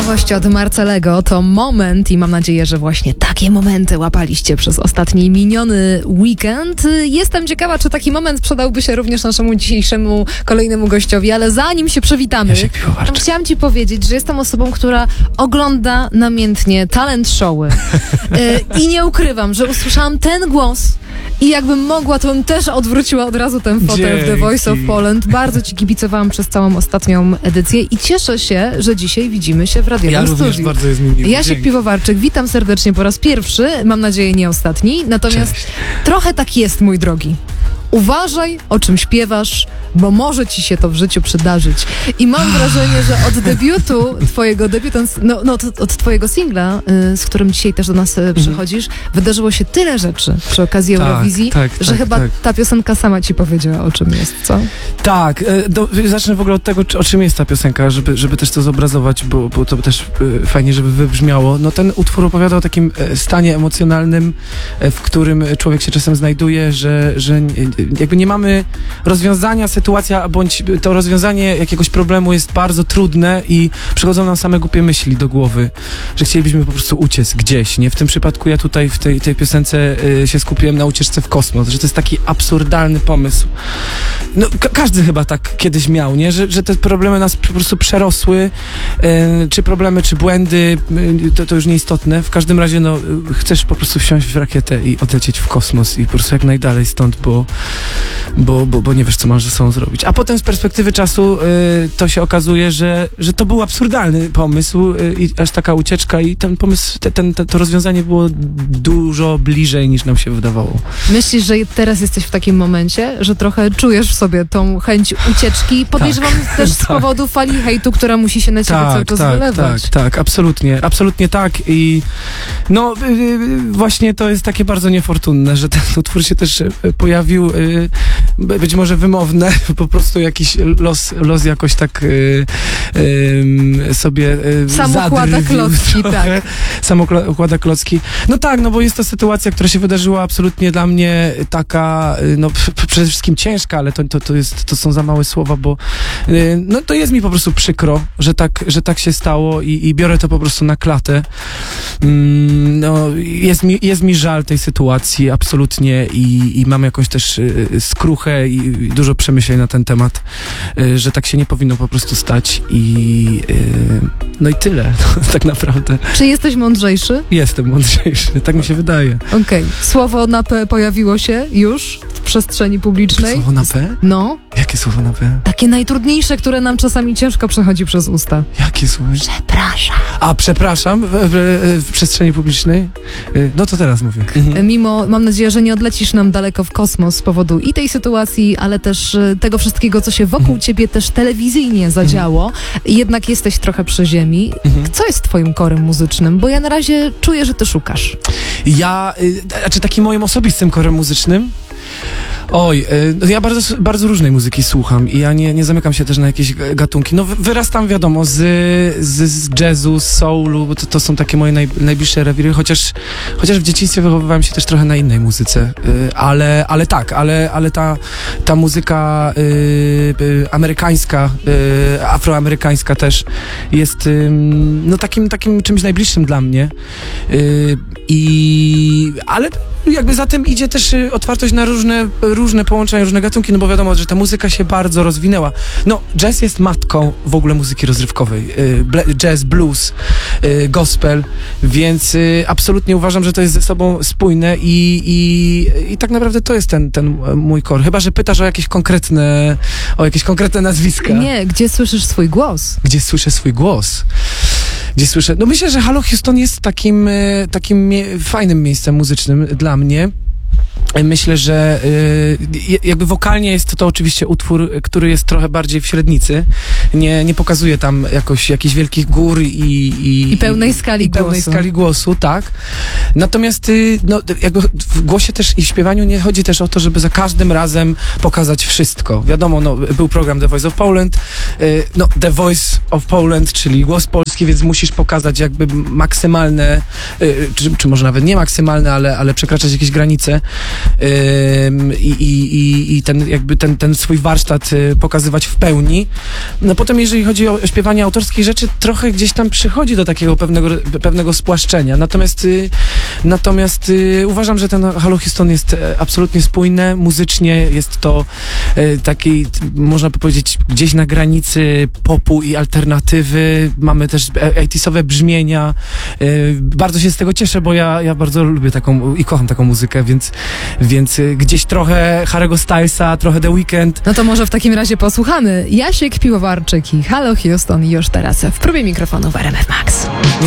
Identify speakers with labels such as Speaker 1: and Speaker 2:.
Speaker 1: Nowość od Marcelego to Moment i mam nadzieję, że właśnie takie momenty łapaliście przez ostatni miniony weekend. Jestem ciekawa, czy taki moment przydałby się również naszemu dzisiejszemu kolejnemu gościowi, ale zanim się przywitamy, chciałam ci powiedzieć, że jestem osobą, która ogląda namiętnie talent showy i nie ukrywam, że usłyszałam ten głos i jakbym mogła, to bym też odwróciła od razu ten fotel w The Voice of Poland. Bardzo ci kibicowałam przez całą ostatnią edycję i cieszę się, że dzisiaj widzimy się w radiowym studiu.
Speaker 2: Również bardzo jest mi miło.
Speaker 1: Jasiek Piwowarczyk, witam serdecznie po raz pierwszy, mam nadzieję nie ostatni, natomiast trochę tak jest, mój drogi. Uważaj, o czym śpiewasz, bo może ci się to w życiu przydarzyć. I mam wrażenie, że od debiutu twojego od twojego singla, z którym dzisiaj też do nas przychodzisz, wydarzyło się tyle rzeczy przy okazji Eurowizji, że chyba ta piosenka sama ci powiedziała, o czym jest, co?
Speaker 2: Tak, zacznę w ogóle od tego, o czym jest ta piosenka, żeby też to zobrazować, bo to też fajnie, żeby wybrzmiało. No ten utwór opowiada o takim stanie emocjonalnym, w którym człowiek się czasem znajduje, że jakby nie mamy rozwiązania, sytuacja, bądź to rozwiązanie jakiegoś problemu jest bardzo trudne i przychodzą nam same głupie myśli do głowy, że chcielibyśmy po prostu uciec gdzieś, nie? W tym przypadku ja tutaj w tej piosence się skupiłem na ucieczce w kosmos, że to jest taki absurdalny pomysł. No, każdy chyba tak kiedyś miał, nie? Że te problemy nas po prostu przerosły, czy problemy, czy błędy, to już nieistotne. W każdym razie, chcesz po prostu wsiąść w rakietę i odlecieć w kosmos i po prostu jak najdalej stąd, bo nie wiesz, co masz ze sobą zrobić. A potem z perspektywy czasu to się okazuje, że to był absurdalny pomysł i aż taka ucieczka i ten pomysł, to rozwiązanie było dużo bliżej niż nam się wydawało.
Speaker 1: Myślisz, że teraz jesteś w takim momencie, że trochę czujesz w sobie tą chęć ucieczki? Podejrzewam też z powodu fali hejtu, która musi się na ciebie cały czas wylewać.
Speaker 2: Tak, absolutnie tak i właśnie to jest takie bardzo niefortunne, że ten utwór się też pojawił, być może wymowne, po prostu jakiś los jakoś tak sobie
Speaker 1: sam układa klocki, tak.
Speaker 2: Sam układa klocki. Bo jest to sytuacja, która się wydarzyła absolutnie dla mnie taka, przede wszystkim ciężka, ale to są za małe słowa, bo to jest mi po prostu przykro, że tak się stało i biorę to po prostu na klatę. Jest mi żal tej sytuacji, absolutnie i mam jakąś też skruchę i dużo przemyśleń na ten temat, że tak się nie powinno po prostu stać i tyle, tak naprawdę.
Speaker 1: Czy jesteś mądrzejszy?
Speaker 2: Jestem mądrzejszy, tak mi się wydaje.
Speaker 1: Okej. Słowo na P pojawiło się już w przestrzeni publicznej?
Speaker 2: Słowo na P?
Speaker 1: No.
Speaker 2: Jakie słowo na P?
Speaker 1: Takie najtrudniejsze, które nam czasami ciężko przechodzi przez usta.
Speaker 2: Jakie słowo?
Speaker 1: Przepraszam.
Speaker 2: A, przepraszam w przestrzeni publicznej? No to teraz mówię.
Speaker 1: Mam nadzieję, że nie odlecisz nam daleko w kosmos z powodu i tej sytuacji, ale też tego wszystkiego, co się wokół ciebie też telewizyjnie zadziało. Jednak jesteś trochę przy ziemi. Co jest twoim korem muzycznym? Bo ja na razie czuję, że ty szukasz.
Speaker 2: Takim moim osobistym korem muzycznym? Ja bardzo różnej muzyki słucham i ja nie zamykam się też na jakieś gatunki. Wyrastam, wiadomo, z jazzu, z soulu, bo to są takie moje najbliższe rewiry, chociaż w dzieciństwie wychowywałem się też trochę na innej muzyce, ale ta muzyka amerykańska, afroamerykańska też jest takim czymś najbliższym dla mnie. Ale jakby za tym idzie też otwartość na różne połączenia, różne gatunki, bo wiadomo, że ta muzyka się bardzo rozwinęła. Jazz jest matką w ogóle muzyki rozrywkowej. Jazz, blues, gospel, więc absolutnie uważam, że to jest ze sobą spójne i tak naprawdę to jest ten mój core. Chyba że pytasz o jakieś konkretne nazwiska.
Speaker 1: Nie, gdzie słyszysz swój głos?
Speaker 2: Gdzie słyszę swój głos? Gdzie słyszę? Myślę, że Halo Houston jest takim fajnym miejscem muzycznym dla mnie. Myślę, że jakby wokalnie jest to oczywiście utwór, który jest trochę bardziej w średnicy. Nie pokazuje tam jakichś wielkich gór i
Speaker 1: pełnej skali
Speaker 2: głosu, tak. Natomiast jakby w głosie też i w śpiewaniu nie chodzi też o to, żeby za każdym razem pokazać wszystko. Wiadomo, był program The Voice of Poland, The Voice of Poland, czyli głos polski, więc musisz pokazać jakby maksymalne, czy może nawet nie maksymalne, ale przekraczać jakieś granice. i ten jakby ten swój warsztat pokazywać w pełni. No potem, jeżeli chodzi o śpiewanie autorskich rzeczy, trochę gdzieś tam przychodzi do takiego pewnego spłaszczenia. Natomiast uważam, że ten Halo Houston jest absolutnie spójne. Muzycznie jest to taki, można by powiedzieć, gdzieś na granicy popu i alternatywy. Mamy też 80sowe brzmienia. Bardzo się z tego cieszę, bo ja bardzo lubię taką i kocham taką muzykę, więc gdzieś trochę Harry'ego Stylesa, trochę The Weeknd.
Speaker 1: No to może w takim razie posłuchamy. Jasiek Piłowarczyk i Halo Houston już teraz w próbie mikrofonu w RMF Max.